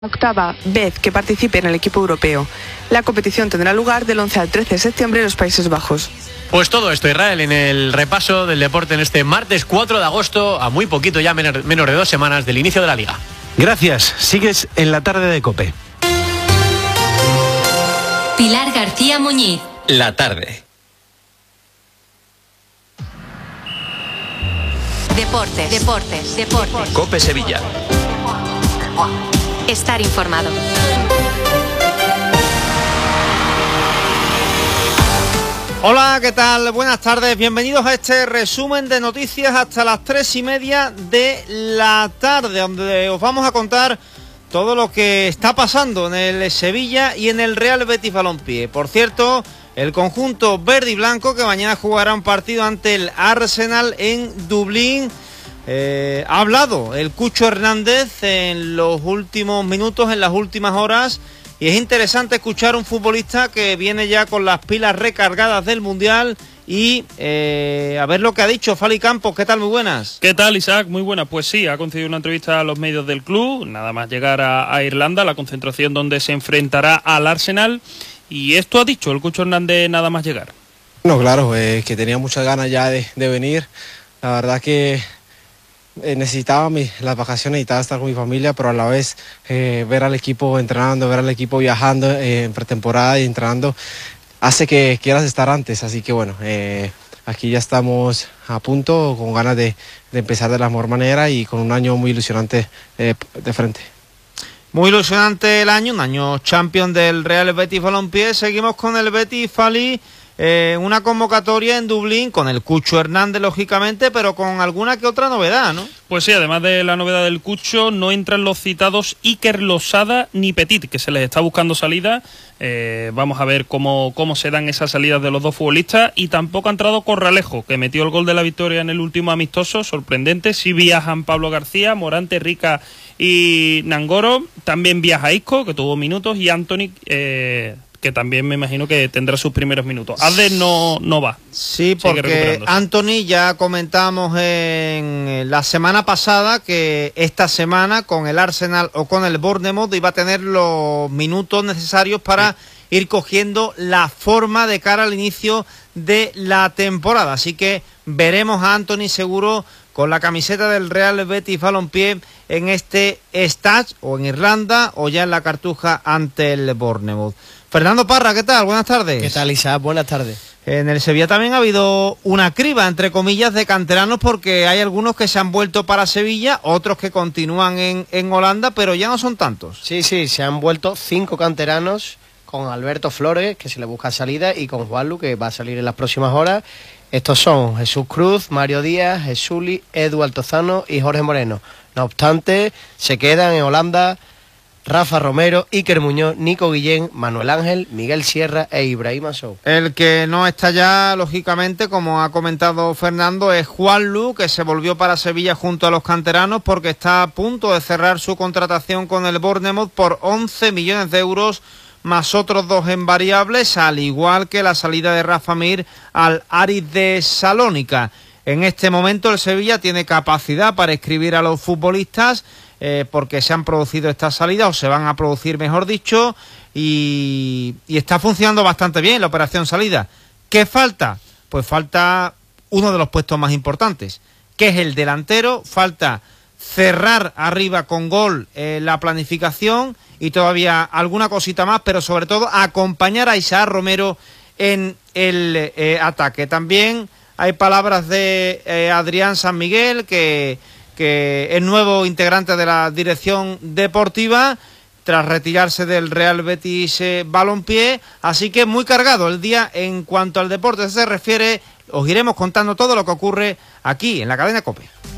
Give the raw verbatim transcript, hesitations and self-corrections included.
Octava vez que participe en el equipo europeo. La competición tendrá lugar del once al trece de septiembre en los Países Bajos. Pues todo esto, Israel, en el repaso del deporte en este martes cuatro de agosto, a muy poquito ya, menos de dos semanas del inicio de la Liga. Gracias. Sigues en la tarde de COPE. Pilar García Muñiz. La tarde. Deportes, deportes, deportes. COPE Sevilla. Estar informado. Hola, ¿qué tal? Buenas tardes, bienvenidos a este resumen de noticias hasta las tres y media de la tarde, donde os vamos a contar todo lo que está pasando en el Sevilla y en el Real Betis Balompié. Por cierto, el conjunto verde y blanco que mañana jugará un partido ante el Arsenal en Dublín. Eh, ha hablado el Cucho Hernández en los últimos minutos, en las últimas horas, y es interesante escuchar a un futbolista que viene ya con las pilas recargadas del Mundial y eh, a ver lo que ha dicho Fali Campos. ¿Qué tal? Muy buenas. ¿Qué tal, Isaac? Muy buenas. Pues sí, ha concedido una entrevista a los medios del club, nada más llegar a, a Irlanda, la concentración donde se enfrentará al Arsenal, y esto ha dicho el Cucho Hernández nada más llegar. No, claro, eh, que tenía muchas ganas ya de, de venir. La verdad que Eh, necesitaba mi, las vacaciones, necesitaba estar con mi familia, pero a la vez eh, ver al equipo entrenando, ver al equipo viajando eh, en pretemporada y entrenando hace que quieras estar antes, así que bueno, eh, aquí ya estamos a punto, con ganas de, de empezar de la mejor manera y con un año muy ilusionante eh, de frente. Muy ilusionante el año, un año champion del Real Betis Balompié. Seguimos con el Betis, Fali. Eh, una convocatoria en Dublín con el Cucho Hernández, lógicamente, pero con alguna que otra novedad, ¿no? Pues sí, además de la novedad del Cucho, no entran los citados Iker Losada ni Petit, que se les está buscando salida. Eh, vamos a ver cómo, cómo se dan esas salidas de los dos futbolistas. Y tampoco ha entrado Corralejo, que metió el gol de la victoria en el último amistoso, sorprendente. Sí viajan Pablo García, Morante, Rica y Nangoro. También viaja Isco, que tuvo minutos, y Anthony, Eh, que también me imagino que tendrá sus primeros minutos. Adler no, no va. Sí, porque Anthony ya comentamos en la semana pasada que esta semana con el Arsenal o con el Bournemouth iba a tener los minutos necesarios para sí. ir cogiendo la forma de cara al inicio de la temporada. Así que veremos a Anthony seguro con la camiseta del Real Betis Balompié en este Stade o en Irlanda o ya en la Cartuja ante el Bournemouth. Fernando Parra, ¿qué tal? Buenas tardes. ¿Qué tal, Isaac? Buenas tardes. En el Sevilla también ha habido una criba, entre comillas, de canteranos, porque hay algunos que se han vuelto para Sevilla, otros que continúan en, en Holanda, pero ya no son tantos. Sí, sí, se han vuelto cinco canteranos, con Alberto Flores, que se le busca salida, y con Juanlu, que va a salir en las próximas horas. Estos son Jesús Cruz, Mario Díaz, Jesuli, Edu Altozano y Jorge Moreno. No obstante, se quedan en Holanda Rafa Romero, Iker Muñoz, Nico Guillén, Manuel Ángel, Miguel Sierra e Ibrahim Asou. El que no está ya, lógicamente, como ha comentado Fernando, es Juanlu, que se volvió para Sevilla junto a los canteranos porque está a punto de cerrar su contratación con el Bournemouth por once millones de euros, más otros dos en variables, al igual que la salida de Rafa Mir al Aris de Salónica. En este momento el Sevilla tiene capacidad para inscribir a los futbolistas, Eh, porque se han producido estas salidas, o se van a producir, mejor dicho, y, y está funcionando bastante bien la operación salida. ¿Qué falta? Pues falta uno de los puestos más importantes, que es el delantero. Falta cerrar arriba con gol eh, la planificación y todavía alguna cosita más, pero sobre todo acompañar a Isaac Romero en el eh, ataque. También hay palabras de eh, Adrián San Miguel, que... que es nuevo integrante de la dirección deportiva tras retirarse del Real Betis eh, Balompié, así que muy cargado el día en cuanto al deporte se refiere. Os iremos contando todo lo que ocurre aquí en la cadena COPE.